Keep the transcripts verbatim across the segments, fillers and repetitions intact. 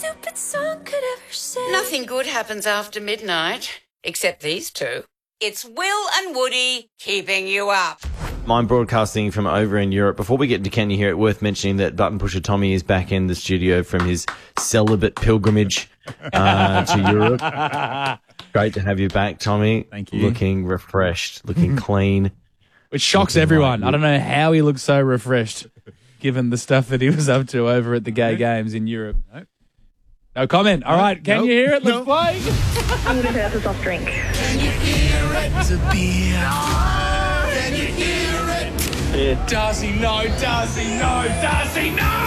stupid song could ever say. Nothing good happens after midnight, except these two. It's Will and Woody keeping you up. I'm broadcasting from over in Europe. Before we get to Can You Hear It, worth mentioning that Button Pusher Tommy is back in the studio from his celibate pilgrimage uh, to Europe. Great to have you back, Tommy. Thank you. Looking refreshed, looking clean. Which shocks looking everyone. like I don't know how he looks so refreshed, given the stuff that he was up to over at the gay games in Europe. No, no comment. All right, can Nope. you hear it? Let's Nope. play. I'm going to say that's a soft drink. It's a beer. Can you hear it? Does he know? Does he know? Does he know?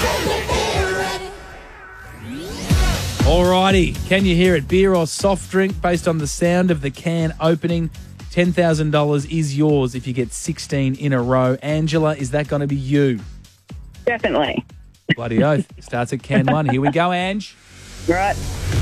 Alrighty, can you hear it? Beer or soft drink based on the sound of the can opening. ten thousand dollars is yours if you get sixteen in a row. Angela, is that going to be you? Definitely. Bloody oath. Starts at can one. Here we go, Ange. Right.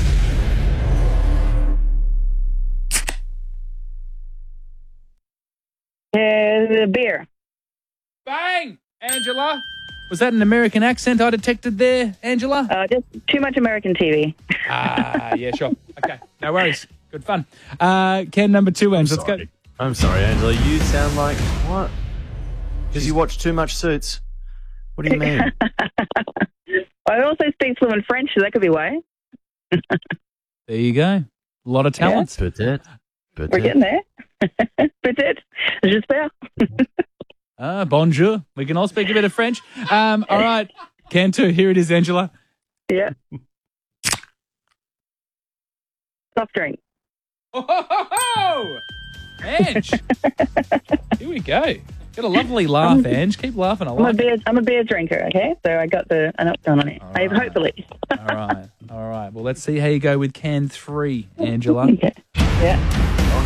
Uh, beer. Bang! Angela. Was that an American accent I detected there, Angela? Uh, just too much American T V. Ah, yeah, sure. Okay, no worries. Good fun. Uh, can number two, Ange. Let's go. Sorry. I'm sorry, Angela. You sound like what? Because you watch too much Suits. What do you mean? I also speak fluent French, so that could be why. There you go. A lot of talents. Peut-être. We're Peut-être. getting there. Peut-être. J'espère. Ah, bonjour. We can all speak a bit of French. Um, all right. Can two. Here it is, Angela. Yeah. Soft drink. Oh, ho, ho, ho! Ange. Here we go. Got a lovely laugh, Ange. Keep laughing. I I'm a like it. beer. I'm a beer drinker. Okay, so I got the an up done on it. All I right. hopefully. All right. All right. Well, let's see how you go with can three, Angela. Okay. Yeah.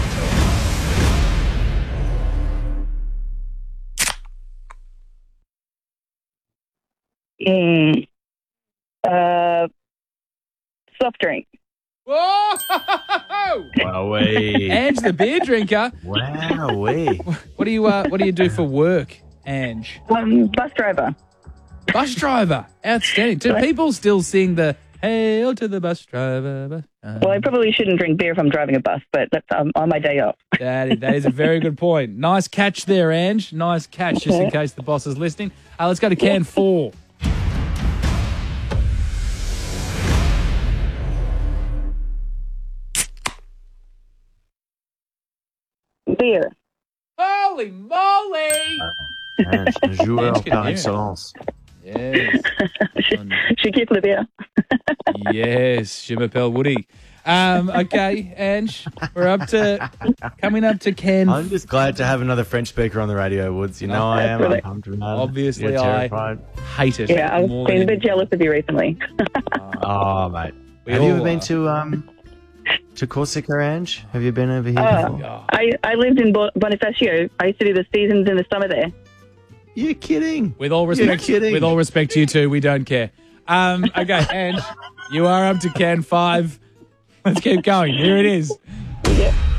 Mm. Uh, soft drink. Whoa! Wowee. Ange, the beer drinker. Wowee. What do you uh, What do you do for work, Ange? Um, bus driver. Bus driver. Outstanding. Do people still sing the "Hail to the bus driver"? Bus driver? Well, I probably shouldn't drink beer if I'm driving a bus, but that's um, on my day off. That is, that is a very good point. Nice catch there, Ange. Nice catch, just in case the boss is listening. Uh, let's go to can four. Beer. Holy moly! Ange, un joueur Ange can par hear it. excellence. Yes. she, she keeps the beer. Yes, je m'appelle Woody. Um, okay, Ange, we're up to coming up to can. I'm just glad to have another French speaker on the radio, Woods. You know I am. I'm Absolutely. pumped about it. Obviously, You're I terrified. hate it. Yeah, I've more been a than bit jealous of you recently. Oh, mate. We Have you ever all been are. to um to Corsica, Ange? Have you been over here Oh, before? Oh. I, I lived in Bo- Bonifacio. I used to do the seasons in the summer there. You're kidding. With all You're respect, kidding. with all respect to you two, we don't care. Um, okay, Ange, you are up to can five. Let's keep going. Here it is. Yeah.